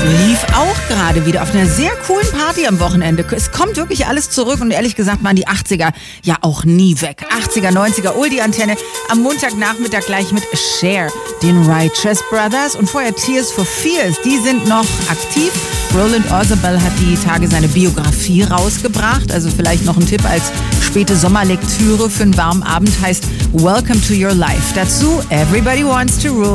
Lief auch gerade wieder auf einer sehr coolen Party am Wochenende. Es kommt wirklich alles zurück und ehrlich gesagt waren die 80er ja auch nie weg. 80er, 90er, Oldie-Antenne am Montagnachmittag gleich mit Cher, den Righteous Brothers und vorher Tears for Fears. Die sind noch aktiv. Roland Orzabal hat die Tage seine Biografie rausgebracht. Also vielleicht noch ein Tipp als späte Sommerlektüre für einen warmen Abend heißt Welcome to Your Life. Dazu Everybody Wants to Rule.